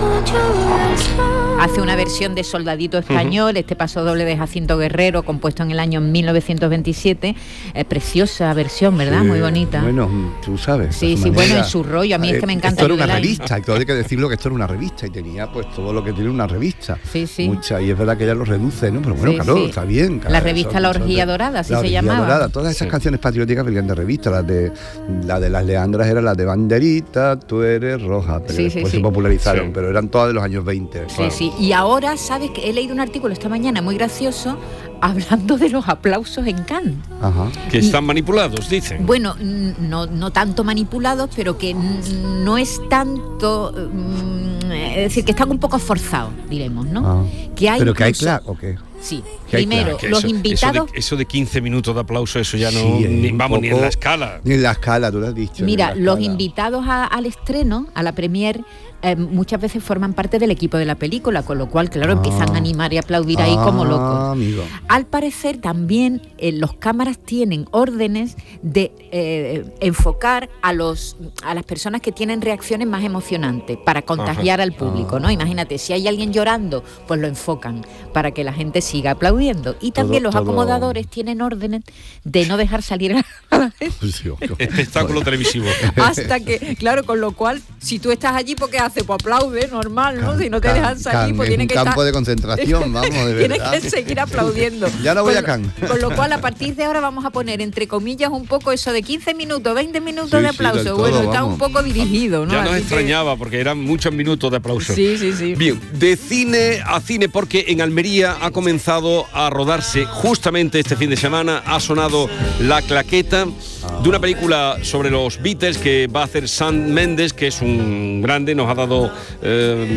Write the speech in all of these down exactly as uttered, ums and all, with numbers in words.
Hace una versión de Soldadito Español, uh-huh. este paso doble de Jacinto Guerrero, compuesto en el año mil novecientos veintisiete. Eh, preciosa versión, ¿verdad? Sí, muy bonita. Bueno, tú sabes. Sí, sí, bueno, en su rollo. A mí eh, es que me encanta. Esto era una revista, y todo hay que decirlo que esto era una revista, y tenía pues todo lo que tiene una revista. Sí, sí. Mucha, y es verdad que ella lo reduce, ¿no? Pero bueno, sí, claro, sí. está bien. La revista La Orgía Dorada, así se llamaba. Dorada. Todas esas sí. canciones patrióticas venían de revista. Las de, la de las Leandras era la de Banderita, tú eres roja. Pero sí, después sí, se sí. popularizaron, sí. pero eran todas de los años veinte. Sí, claro. sí. Y ahora, ¿sabes que he leído un artículo esta mañana muy gracioso hablando de los aplausos en Cannes? Ajá. Que y, están manipulados, dicen. Bueno, no, no tanto manipulados, pero que no es tanto... Um, es decir, que están un poco forzados, diremos, ¿no? Ah. Que hay ¿Pero incluso, que hay claro o qué? Sí, primero, que los eso, invitados... Eso de, eso de quince minutos de aplauso, eso ya no... Sí, ni, vamos, poco, ni en la escala. Ni en la escala, tú lo has dicho. Mira, los invitados a, al estreno, a la premier... Eh, muchas veces forman parte del equipo de la película, con lo cual, claro, ah, empiezan a animar y aplaudir ah, ahí como locos. Amigo. Al parecer, también eh, los cámaras tienen órdenes de eh, enfocar a los a las personas que tienen reacciones más emocionantes para contagiar Ajá. al público, ¿no? Imagínate, si hay alguien llorando, pues lo enfocan para que la gente siga aplaudiendo. Y también todo, los todo... acomodadores tienen órdenes de no dejar salir a la gente. Espectáculo televisivo. Hasta que, claro, con lo cual, si tú estás allí, porque haces pues aplaude, normal, ¿no? Can, si no te can, dejan salir, can, pues tiene que estar... un campo estar... de concentración, vamos, de verdad. Tienes que seguir aplaudiendo. Ya no voy con, a Cannes. Con lo cual, a partir de ahora vamos a poner, entre comillas, un poco eso de quince minutos, veinte minutos sí, de aplauso. Sí, todo, bueno, está vamos. un poco dirigido, ¿no? Ya nos Así extrañaba, que... porque eran muchos minutos de aplauso. Sí, sí, sí. Bien, de cine a cine, porque en Almería ha comenzado a rodarse, justamente este fin de semana, ha sonado La Claqueta, de una película sobre los Beatles que va a hacer Sam Mendes, que es un grande, nos ha dado... Eh,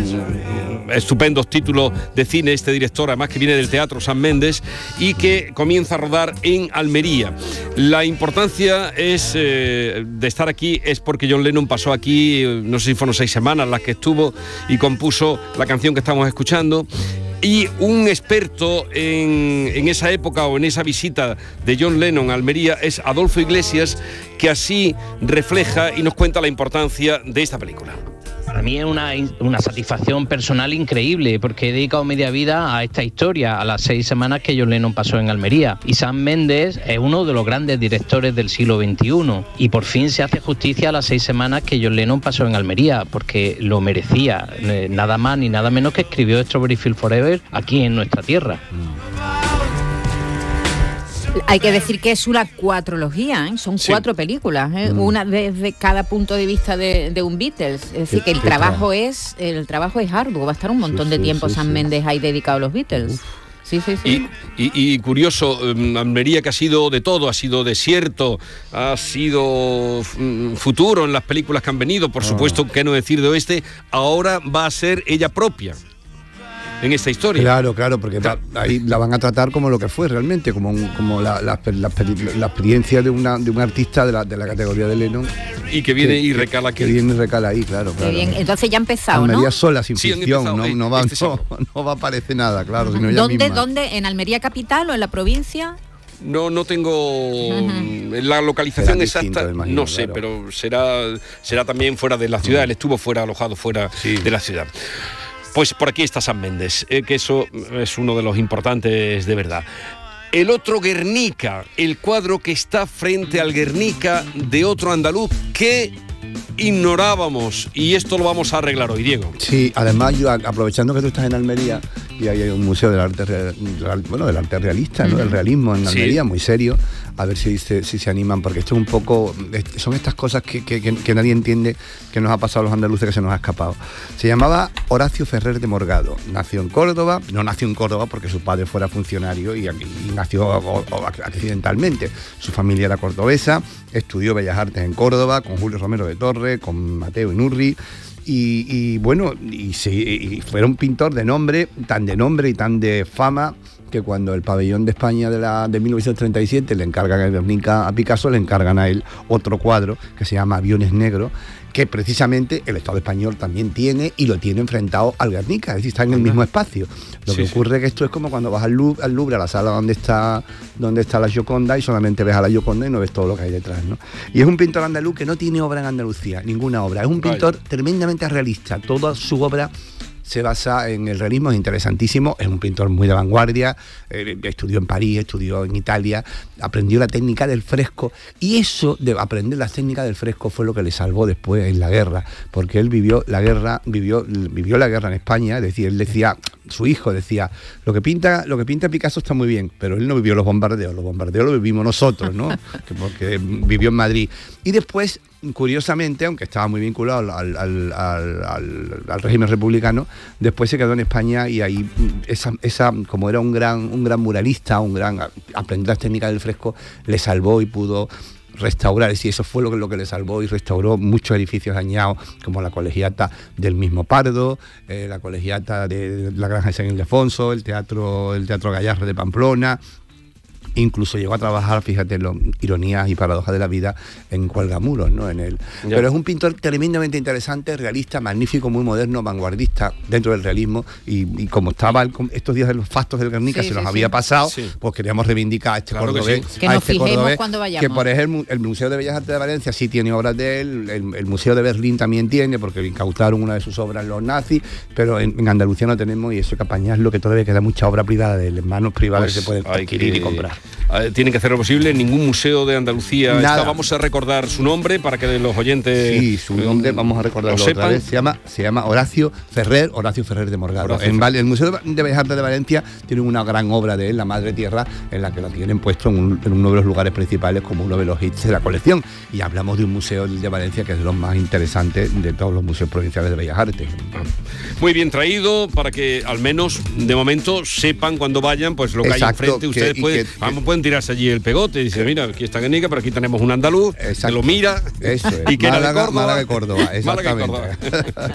estupendos títulos de cine este director, además que viene del teatro, Sam Mendes, y que comienza a rodar en Almería. La importancia es eh, de estar aquí es porque John Lennon pasó aquí, no sé si fueron seis semanas las que estuvo, y compuso la canción que estamos escuchando. Y un experto en, en esa época o en esa visita de John Lennon a Almería es Adolfo Iglesias, que así refleja y nos cuenta la importancia de esta película. Para mí es una, una satisfacción personal increíble, porque he dedicado media vida a esta historia, a las seis semanas que John Lennon pasó en Almería. Y Sam Mendes es uno de los grandes directores del siglo veintiuno, y por fin se hace justicia a las seis semanas que John Lennon pasó en Almería, porque lo merecía, nada más ni nada menos que escribió Strawberry Fields Forever aquí en nuestra tierra. Hay que decir que es una cuatrología, ¿eh? Son sí. cuatro películas, ¿eh? mm. una desde cada punto de vista de, de un Beatles. Es decir, que el trabajo es el trabajo es arduo, va a estar un montón sí, de tiempo sí, Sam sí. Mendes ahí dedicado a los Beatles. Uf. Sí, sí, sí. Y, y, y curioso, Almería, que ha sido de todo, ha sido desierto, ha sido futuro en las películas que han venido, por oh. supuesto, qué no decir de Oeste, ahora va a ser ella propia en esta historia. Claro, claro, porque claro. Va, ahí la van a tratar como lo que fue realmente, como, un, como la, la, la, la experiencia de, una, de un artista de la, de la categoría de Lennon. Y que viene que, y recala aquí. Que viene y recala ahí, claro. claro. Bien. Entonces ya ha empezado, Almería, ¿no? Almería sola, sin sí, ficción, no, eh, no, va, este no, no va a aparecer nada, claro. Sino ella ¿Dónde, misma. ¿Dónde? ¿En Almería capital o en la provincia? No, no tengo uh-huh. la localización exacta, imagino, no sé, claro. pero será, será también fuera de la ciudad. Uh-huh. Él estuvo fuera, alojado fuera sí. de la ciudad. Pues por aquí está Sam Mendes, eh, que eso es uno de los importantes de verdad. El otro Guernica, el cuadro que está frente al Guernica de otro andaluz que ignorábamos, y esto lo vamos a arreglar hoy, Diego. Sí, además yo, aprovechando que tú estás en Almería, y hay un museo del arte, bueno, del arte realista, ¿no? Del realismo en Almería, sí. muy serio, a ver si se, si se animan, porque esto es un poco, son estas cosas que, que, que, que nadie entiende, que nos ha pasado a los andaluces, que se nos ha escapado. Se llamaba Horacio Ferrer de Morgado, nació en Córdoba, no nació en Córdoba porque su padre fuera funcionario y, y nació o, o, accidentalmente. Su familia era cordobesa, estudió Bellas Artes en Córdoba, con Julio Romero de Torres, con Mateo Inurri, y, y bueno, y, se, y fue un pintor de nombre, tan de nombre y tan de fama, que cuando el pabellón de España de, la, de mil novecientos treinta y siete le encargan el Guernica a Picasso, le encargan a él otro cuadro que se llama Aviones Negros, que precisamente el Estado español también tiene y lo tiene enfrentado al Guernica, es decir, está en el mismo espacio. Lo sí, que ocurre es que esto es como cuando vas al Louvre, al Louvre, a la sala donde está, donde está la Gioconda, y solamente ves a la Gioconda y no ves todo lo que hay detrás, ¿no? Y es un pintor andaluz que no tiene obra en Andalucía, ninguna obra. Es un pintor Vaya. tremendamente realista. Toda su obra se basa en el realismo, es interesantísimo, es un pintor muy de vanguardia, eh, estudió en París, estudió en Italia, aprendió la técnica del fresco, y eso de aprender las técnicas del fresco fue lo que le salvó después en la guerra, porque él vivió la guerra, vivió, vivió la guerra en España, es decir, él decía, su hijo decía, lo que pinta, lo que pinta Picasso está muy bien, pero él no vivió los bombardeos, los bombardeos los vivimos nosotros, ¿no? Porque vivió en Madrid. Y después, curiosamente, aunque estaba muy vinculado al, al, al, al, al régimen republicano, después se quedó en España, y ahí esa, esa como era un gran, un gran muralista, un gran aprender las técnicas del fresco, le salvó y pudo restaurar, y eso fue lo que, lo que le salvó, y restauró muchos edificios dañados, como la colegiata del mismo Pardo, eh, la colegiata de la Granja de San Ildefonso, el teatro, el teatro Gallarre de Pamplona. Incluso llegó a trabajar, fíjate, lo, ironías y paradojas de la vida, en Cuelgamuros, ¿no? En el, pero es un pintor tremendamente interesante, realista, magnífico, muy moderno, vanguardista dentro del realismo, y, y como estaba el, estos días de los fastos del Guernica, sí, se los sí, había sí. pasado, sí. pues queríamos reivindicar a este claro cordobés, que, sí. que a nos este fijemos cordobés, cuando vayamos. Que por ejemplo el Museo de Bellas Artes de Valencia sí tiene obras de él, el, el Museo de Berlín también tiene, porque incautaron una de sus obras los nazis, pero en, en Andalucía no tenemos, y eso hay que apañarlo, que todavía queda mucha obra privada de manos privadas pues que se pueden adquirir que, y comprar. Eh, tienen que hacer lo posible, ningún museo de Andalucía está, vamos a recordar su nombre para que los oyentes sí, su nombre vamos a recordarlo otra vez, se llama, se llama Horacio Ferrer, Horacio Ferrer de Morgado. En Val, el Museo de Bellas Artes de Valencia tiene una gran obra de él, La Madre Tierra, en la que la tienen puesto en, un, en uno de los lugares principales como uno de los hits de la colección, y hablamos de un museo de Valencia que es de los más interesantes de todos los museos provinciales de Bellas Artes. Muy bien traído, para que al menos de momento sepan cuando vayan pues lo que Exacto, hay enfrente, ustedes que, pueden, que, vamos, pueden tirarse allí el pegote y dice, mira, aquí está Guernica, pero aquí tenemos un andaluz, que lo mira. Eso es. Y que Málaga, era de Córdoba. Málaga de Córdoba, exactamente. Málaga de Córdoba.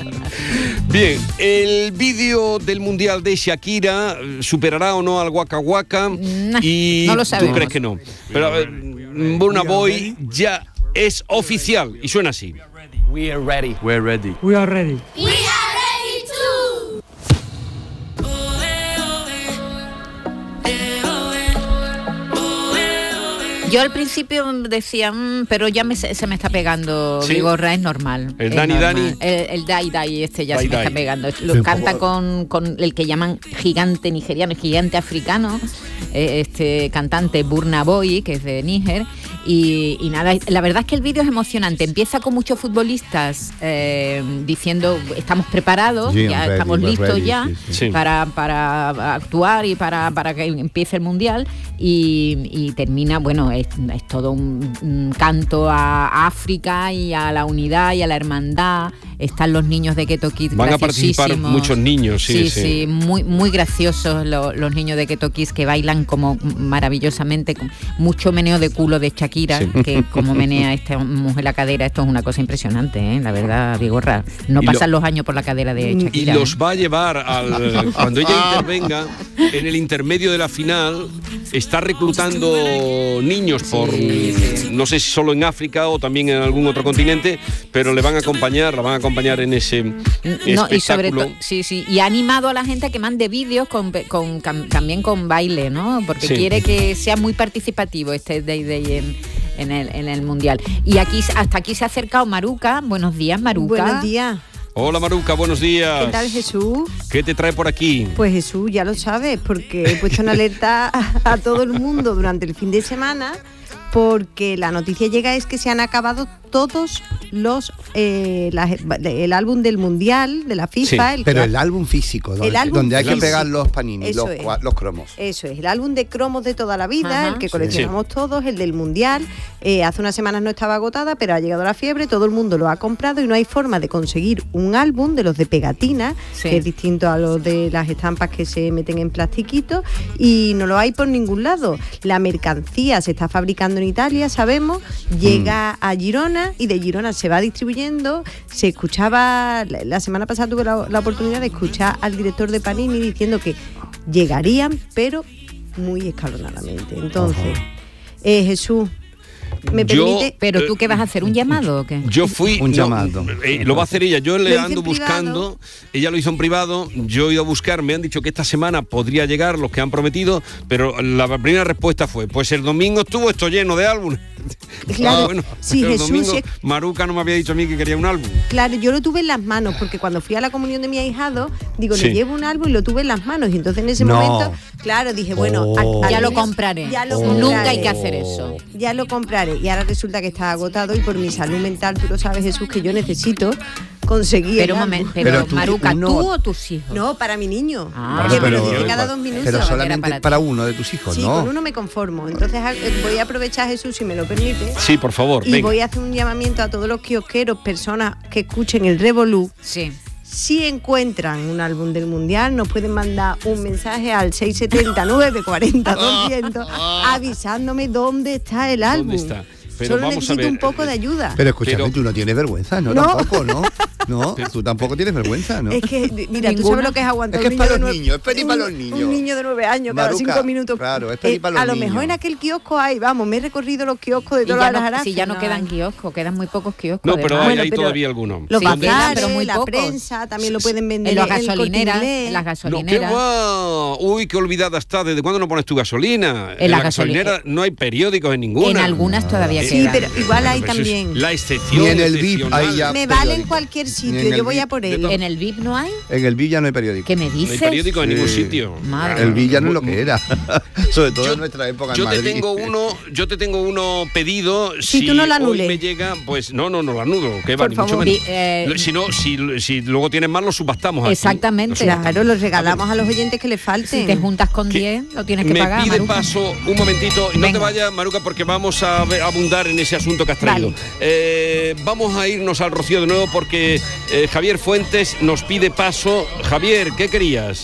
Bien, el vídeo del Mundial de Shakira, ¿superará o no al Waka Waka? Nah, y no lo sabemos. ¿Tú crees que no? Pero a ver, Burna Boy ya es oficial y suena así. We are ready. We're ready. We are ready. We are ready too. Yo al principio decía, mmm, pero ya me, se me está pegando, ¿sí? Vigorra, es normal. El es Dani normal. Dani. El, el Dai Dai este ya Dai se me Dai. está pegando. Lo sí, canta con, con el que llaman gigante nigeriano, gigante africano, eh, este cantante Burna Boy, que es de Níger. Y, y nada, la verdad es que el vídeo es emocionante. Empieza con muchos futbolistas eh, diciendo, estamos preparados, sí, ya ready, estamos listos ready, ya sí, sí. Para, para actuar y para, para que empiece el Mundial. Y, y termina, bueno, es, es todo un, un canto a África y a la unidad y a la hermandad. Están los niños de Keto Kids. Van a participar muchos niños, sí, sí. Sí, sí, muy, muy graciosos los, los niños de Keto Kids, que bailan como maravillosamente, con mucho meneo de culo de Shakira, sí. Que como menea esta mujer la cadera, esto es una cosa impresionante, ¿eh? La verdad, Vigorra. No y pasan lo, los años por la cadera de Shakira. Y los va a llevar al, cuando ella intervenga, en el intermedio de la final, está reclutando niños por, sí, sí. no sé si solo en África o también en algún otro continente, pero le van a acompañar, la van a acompañar en ese no, espectáculo. Y sobre todo, sí, sí, y ha animado a la gente a que mande vídeos con, con, con, también con baile, ¿no? Porque sí. quiere que sea muy participativo este Day Day en, en, el, en el Mundial. Y aquí hasta aquí se ha acercado Maruca. Buenos días, Maruca. Buenos días. Hola Maruca, buenos días. ¿Qué tal, Jesús? ¿Qué te trae por aquí? Pues Jesús, ya lo sabes, porque he puesto en alerta a, a todo el mundo durante el fin de semana, porque la noticia llega es que se han acabado todos los eh, la, el álbum del Mundial de la FIFA. Sí, el pero el álbum físico, donde, álbum donde hay físico. que pegar los panini, los, es. los cromos. Eso es, el álbum de cromos de toda la vida, ajá, el que coleccionamos sí. todos, el del Mundial. Eh, hace unas semanas no estaba agotada, pero ha llegado la fiebre, todo el mundo lo ha comprado y no hay forma de conseguir un álbum de los de pegatina, sí. que es distinto a los de las estampas que se meten en plastiquito, y no lo hay por ningún lado. La mercancía se está fabricando en Italia, sabemos, llega mm. a Girona, y de Girona se va distribuyendo. Se escuchaba, la semana pasada tuve la, la oportunidad de escuchar al director de Panini diciendo que llegarían, pero muy escalonadamente. Entonces, eh, Jesús, ¿me yo, permite? Pero tú, ¿qué vas a hacer? ¿Un llamado o qué? Yo fui... Un no, llamado. Eh, lo va a hacer ella. Yo le ando buscando. Ella lo hizo en privado. Yo he ido a buscar. Me han dicho que esta semana podría llegar los que han prometido, pero la primera respuesta fue, pues el domingo estuvo esto lleno de álbumes. Claro, ah, bueno, sí, el Jesús, domingo sí. Maruca no me había dicho a mí que quería un álbum. Claro, yo lo tuve en las manos porque cuando fui a la comunión de mi ahijado Digo, Sí. le llevo un álbum y lo tuve en las manos. Y entonces en ese No. momento, claro, dije, bueno, Oh. a- al Ya lo menos- compraré. Ya lo Oh. compraré. Nunca hay que hacer eso. Ya lo compraré. Y ahora resulta que está agotado y por mi salud mental, tú lo sabes, Jesús, que yo necesito conseguir Pero, el un momento, álbum. pero, Pero tú- Maruca, uno- ¿tú o tus hijos? No, para mi niño. Ah. que me pero, lo dice cada dos minutos. pero Era solamente para para, ti. uno de tus hijos, Sí, ¿no? con uno me conformo. Entonces a- voy a aprovechar, Jesús, si me lo permite. Sí, por favor, Y venga. voy a hacer un llamamiento a todos los kiosqueros, personas que escuchen el Revolú. Sí. Si encuentran un álbum del Mundial, nos pueden mandar un mensaje al seis siete cero, nueve cuatro cero, doscientos avisándome dónde está el álbum. ¿Dónde está? Pero Solo vamos a necesito ver, un poco eh, de ayuda. Pero escúchame, Pero- tú no tienes vergüenza, ¿no? No. Tampoco, ¿no? No, tú tampoco tienes vergüenza, ¿no? Es que, mira, tú Ninguna. sabes lo que es aguantar Es que un es niño para de los nueve- niños, es peli un- para los niños. Un niño de nueve años cada Maruca, cinco minutos. claro, es peli para los A lo niños. mejor en aquel kiosco hay, vamos, me he recorrido los kioscos de Y todas ya las no, arácenas. si ya no quedan kioscos, quedan muy pocos kioscos. No, de pero más. hay, Bueno, hay pero todavía algunos. Los Sí, ¿Dónde? quedan, bazares, pero muy la pocos. prensa, también lo pueden vender En las el Corte gasolineras, Inglés. en las No, ¿qué gasolineras. va? Uy, qué olvidada está. ¿Desde cuándo no pones tu gasolina? En la la gasolinera gasolina- no hay periódicos en ninguna. En algunas todavía Eh, Sí, quedan. pero igual hay Pero eso es también. La excepción. Ni en el V I P excepcional. hay ya Me vale en periódico. cualquier Ni sitio, en el yo voy V I a por él. de ¿En el V I P no hay? En el Villa no hay periódico. ¿Qué me No hay dices? periódico en ningún Sí. sitio. Madre. El Villa no es lo que era. Sobre todo Yo- en nuestra época Yo en te Madrid. tengo uno, yo te tengo uno pedido. Si tú no lo hoy anules. me llega, pues no, no, no lo anulo. Que va, Por ni mucho favor. menos. Di- eh, Lo- si no, si, si luego tienes más, lo subastamos. aquí. Exactamente. Lo subastamos. Claro, los regalamos a los oyentes que les falten. Si te juntas con ¿Qué? diez, lo tienes que Me pagar, pide Maruca. paso un momentito, y no te Venga. vayas, Maruca, porque vamos a ver- abundar en ese asunto que has traído. Vale. Eh, vamos a irnos al Rocío de nuevo porque eh, Javier Fuentes nos pide paso. Javier, ¿qué querías?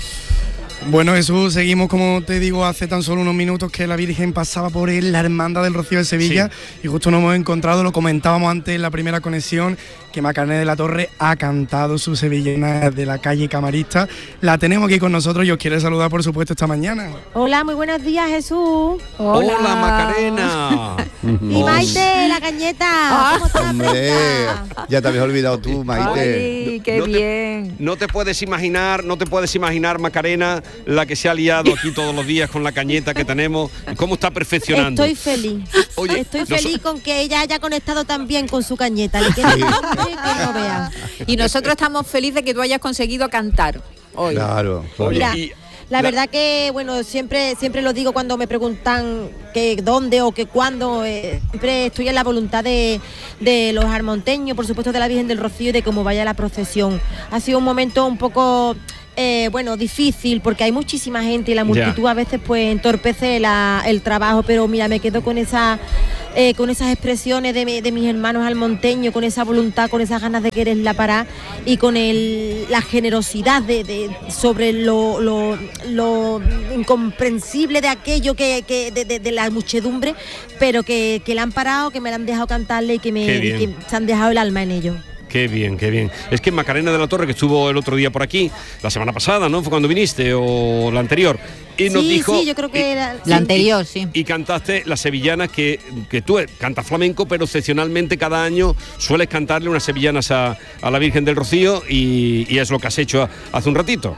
Bueno, Jesús, seguimos, como te digo, hace tan solo unos minutos que la Virgen pasaba por él, la Hermandad del Rocío de Sevilla, y justo nos hemos encontrado, lo comentábamos antes en la primera conexión, que Macarena de la Torre ha cantado su sevillana de la calle Camarista. La tenemos aquí con nosotros y os quiere saludar, por supuesto, esta mañana. Hola, muy buenos días, Jesús. Hola, Macarena. Y Maite, la cañeta. ¿Cómo estás, Hombre, preciosa? ya te habías olvidado tú, Maite. Ay, qué No te- bien. No te puedes imaginar, no te puedes imaginar, Macarena, la que se ha liado aquí todos los días con la cañeta que tenemos, cómo está perfeccionando. Estoy feliz. Oye, Estoy no so- feliz con que ella haya conectado tan bien con su cañeta. Le queda un hombre que no vea. Y nosotros estamos felices de que tú hayas conseguido cantar hoy. Claro. claro. Oye, Mira, y- la verdad que, bueno, siempre siempre lo digo cuando me preguntan que dónde o que cuándo, eh, siempre estoy en la voluntad de, de los armonteños, por supuesto de la Virgen del Rocío y de cómo vaya la procesión. Ha sido un momento un poco... Eh, bueno, difícil porque hay muchísima gente y la multitud Ya. a veces pues entorpece la- el trabajo, pero mira, me quedo con esa eh, con esas expresiones de, mi- de mis hermanos almonteños, con esa voluntad, con esas ganas de quererla parar y con el, la generosidad de, de- sobre lo, lo, lo incomprensible de aquello que, que de, de- de la muchedumbre, pero que, que la han parado, que me la han dejado cantarle y que, me, Qué y bien. que se han dejado el alma en ello. Qué bien, qué bien. Es que Macarena de la Torre, que estuvo el otro día por aquí, la semana pasada, ¿no? Fue cuando viniste, o la anterior. Y nos Sí, dijo. sí, yo creo que y- era- La sí. anterior, sí. Y cantaste la sevillana que, que tú cantas flamenco, pero excepcionalmente cada año sueles cantarle unas sevillanas a, a la Virgen del Rocío y, y es lo que has hecho hace un ratito.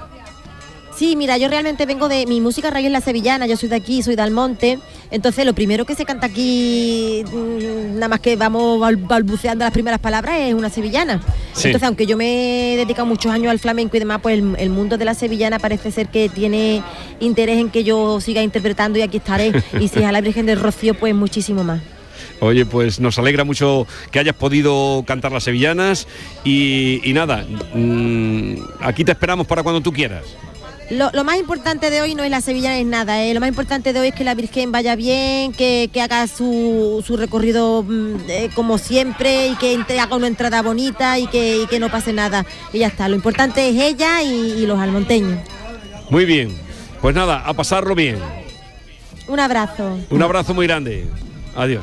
Sí, mira, yo realmente vengo de mi música raíz es la sevillana, yo soy de aquí, soy de Almonte, entonces lo primero que se canta aquí, mm, nada más que vamos bal- balbuceando las primeras palabras, es una sevillana. Sí. Entonces, aunque yo me he dedicado muchos años al flamenco y demás, pues el, el mundo de la sevillana parece ser que tiene interés en que yo siga interpretando y aquí estaré. Y si es a la Virgen del Rocío, pues muchísimo más. Oye, pues nos alegra mucho que hayas podido cantar las sevillanas y, y nada, mm, aquí te esperamos para cuando tú quieras. Lo, lo más importante de hoy no es la sevillana, es nada. ¿eh? Lo más importante de hoy es que la Virgen vaya bien, que, que haga su, su recorrido mm, eh, como siempre y que entre- haga una entrada bonita y que, y que no pase nada. Y ya está. Lo importante es ella y, y los almonteños. Muy bien, pues nada, a pasarlo bien. Un abrazo. Un abrazo muy grande. Adiós.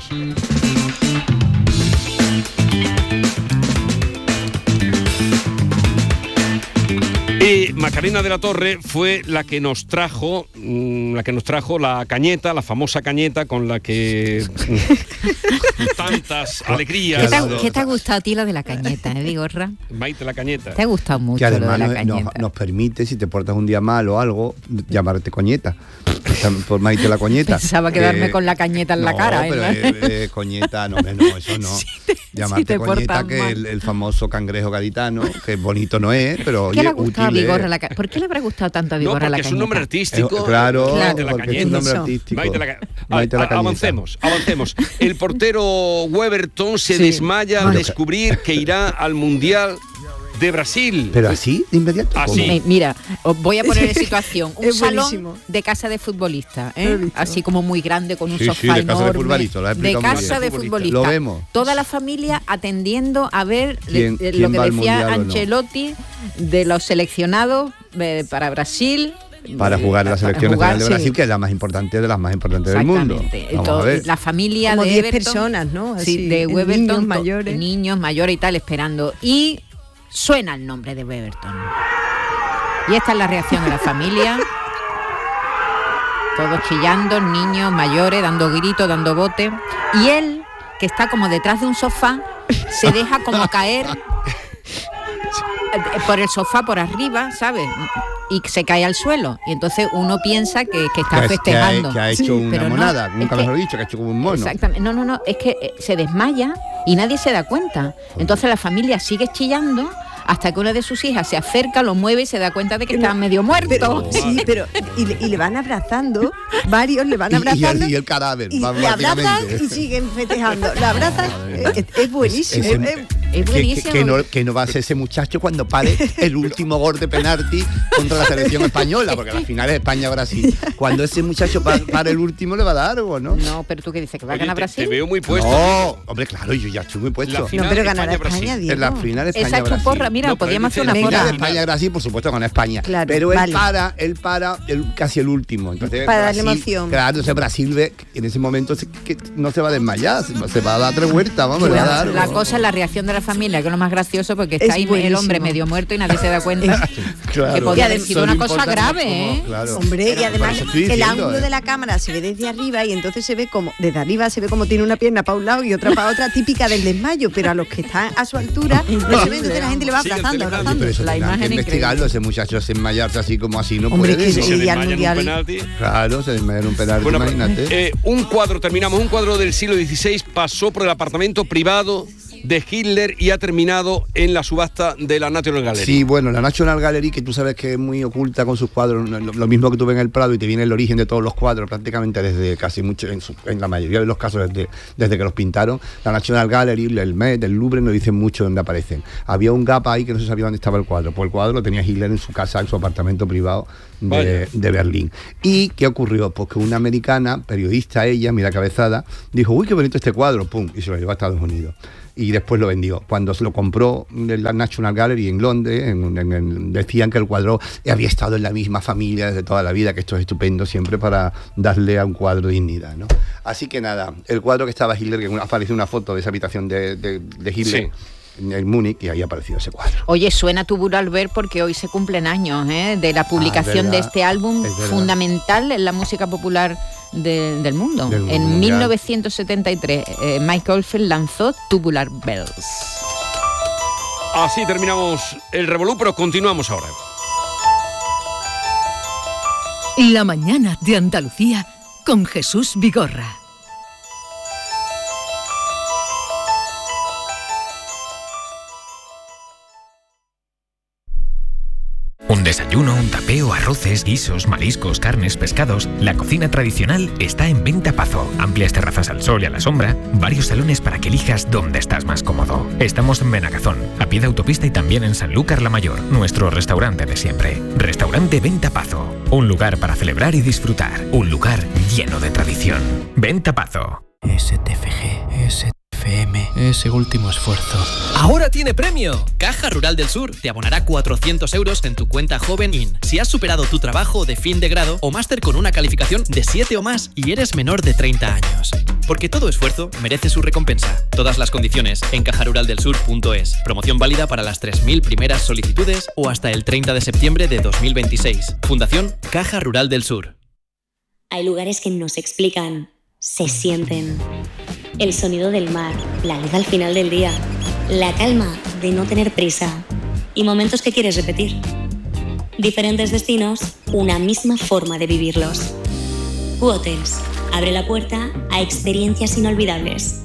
Y Macarena de la Torre fue la que nos trajo, mm, la que nos trajo la cañeta, la famosa cañeta con la que mm, tantas alegrías. ¿Qué te, ha, qué te ha gustado a ti lo de la cañeta, eh, Vigorra? Maite la cañeta. Te ha gustado mucho Que lo de además la nos, cañeta. nos- nos permite, si te portas un día mal o algo, llamarte coñeta. Por Maite la coñeta. Pensaba Que- quedarme con la cañeta en la no, cara, ¿eh? pero eh, eh, coñeta, no, hombre, no, eso no. Llamarte si te coñeta, portas que mal. el, el famoso cangrejo gaditano, que bonito no es, pero ¿Qué oye, le ha gustado a útil Vigorra Lacañeta. ¿Por qué le habrá gustado tanto a Vigorra no, Lacañeta? Es un nombre artístico. Eh, claro, Maite porque Lacañeta. es un nombre artístico. Maite Laca- Maite A- a- Lacañeta. Avancemos, avancemos. El portero Weberton se Sí. desmaya al descubrir que irá al Mundial de Brasil. Pero así, de inmediato. Así. ¿cómo? Eh, Mira, os voy a poner en situación. Un Es salón buenísimo. de casa de futbolista, Lo he ¿eh? visto. así como muy grande, con un Sí, sofá sí, de casa de enorme. futbolista, lo has de explicado muy casa bien. de futbolista. Lo vemos. Toda la familia atendiendo a ver ¿Quién- eh, quién lo que va al decía Mundial o no? Ancelotti de los seleccionados eh, para Brasil. Para jugar la Para selección jugar, nacional de sí. Brasil, que es la más importante de las más importantes del mundo. Exactamente. Vamos a Todo- ver. la familia Como de diez Everton, personas, ¿no? Así, sí, de en Weberton, niños to- mayores. niños mayores y tal, esperando. Y suena el nombre de Weberton. Y esta es la reacción de la familia. Todos chillando, niños mayores, dando gritos, dando bote. Y él, que está como detrás de un sofá, se deja como caer por el sofá por arriba, ¿sabes? Y se cae al suelo. Y entonces uno piensa que, que está Que es- festejando. Que ha, que ha hecho Sí, una pero no, monada, es nunca que- mejor dicho, que ha hecho como un mono. Exactamente. No, no, no. Es que eh, se desmaya y nadie se da cuenta. Entonces la familia sigue chillando hasta que una de sus hijas se acerca, lo mueve y se da cuenta de que está medio muerto. Pero, sí, pero y le, y le van abrazando, varios le van Y- y el- abrazando. y el cadáver, y va- le abrazan prácticamente. y siguen festejando. La abrazan, es, es buenísimo. Ese- es- Es que, que- buenísimo. que no, que no va a ser ese muchacho cuando pare el último gol de penalti contra la selección española, porque la final es España-Brasil. Cuando ese muchacho pa- pare el último, le va a dar algo, ¿no? No, pero tú qué dices, que va a Oye, ganar te, Brasil. te veo muy puesto. No, hombre, claro, yo ya estoy muy puesto. La final no, pero ganará España-Brasil. España, Diego. En la final Esa es tu España-Brasil. porra, mira, No, pero podíamos él hacer una dice la Venga, porra. de España-Brasil, por supuesto, con España. Claro, pero él vale. para, él para el, casi el último. Entonces, Para darle Brasil- emoción. Claro, entonces Brasil ve que en ese momento se- que no se va a desmayar, se, va- se va a dar tres vueltas, vamos, le va a dar La algo. cosa es la reacción de la familia, que es lo más gracioso, porque está Es ahí el buenísimo. hombre medio muerto y nadie se da cuenta Claro. que podía Y haber adem- sido Son una cosa importantes grave, como- ¿eh? claro. Hombre, y Por además eso estoy el diciendo, ángulo ¿eh? de la cámara se ve desde arriba y entonces se ve como, desde arriba se ve como tiene una pierna para un lado y otra para otra, típica del desmayo, pero a los que están a su altura no se ve, entonces la gente le va Siguen abrazando, celebrando. abrazando. Pero eso La tendrán imagen que investigarlo, increíble. ese muchacho se desmayarse así como así no Hombre, puede. que Si ¿no? se y al desmaya en un Mundial. penalti. Claro, se desmaya en un penalti, Bueno, pues, imagínate. eh, un cuadro, terminamos, un cuadro del siglo dieciséis pasó por el apartamento privado de Hitler y ha terminado en la subasta de la National Gallery. Sí, bueno, la National Gallery, que tú sabes que es muy oculta con sus cuadros, lo, lo mismo que tú ves en el Prado y te viene el origen de todos los cuadros, prácticamente desde casi mucho, en, su- en la mayoría de los casos, desde, desde que los pintaron. La National Gallery, el Met, el Louvre, nos dicen mucho dónde aparecen. Había un gap ahí que no se sabía dónde estaba el cuadro, pues el cuadro lo tenía Hitler en su casa, en su apartamento privado Vaya. de, de Berlín. ¿Y qué ocurrió? Pues que una americana, periodista ella, mira cabezada, dijo, uy, qué bonito este cuadro, pum, y se lo llevó a Estados Unidos. Y después lo vendió. Cuando se lo compró en la National Gallery en Londres, en- en- en- decían que el cuadro había estado en la misma familia desde toda la vida, que esto es estupendo siempre para darle a un cuadro dignidad, ¿no? Así que nada, el cuadro que estaba Hitler, que aparece una foto de esa habitación de, de- de Hitler en, en Múnich, y ahí apareció ese cuadro. Oye, suena Tubular Albert porque hoy se cumplen años, ¿eh? De la publicación Ah, de verdad, este álbum es verdad. fundamental en la música popular de- del mundo. Del mundo En mundial. mil novecientos setenta y tres, eh, Mike Oldfield lanzó Tubular Bells. Así terminamos el revolú, pero continuamos ahora. La mañana de Andalucía con Jesús Vigorra. Un desayuno, un tapeo, arroces, guisos, mariscos, carnes, pescados. La cocina tradicional está en Venta Pazo. Amplias terrazas al sol y a la sombra. Varios salones para que elijas dónde estás más cómodo. Estamos en Benagazón, a pie de autopista y también en Sanlúcar la Mayor, nuestro restaurante de siempre. Restaurante Venta Pazo. Un lugar para celebrar y disfrutar. Un lugar lleno de tradición. Venta Pazo. S T F G, S T F M, ese último esfuerzo. ¡Ahora tiene premio! Caja Rural del Sur te abonará cuatrocientos euros en tu cuenta Joven In si has superado tu trabajo de fin de grado o máster con una calificación de siete o más y eres menor de treinta años. Porque todo esfuerzo merece su recompensa. Todas las condiciones en caja rural del sur punto es. Promoción válida para las tres mil primeras solicitudes o hasta el treinta de septiembre de dos mil veintiséis. Fundación Caja Rural del Sur. Hay lugares que no se explican, se sienten. El sonido del mar, la luz al final del día, la calma de no tener prisa y momentos que quieres repetir. Diferentes destinos, una misma forma de vivirlos. Q Hotels abre la puerta a experiencias inolvidables.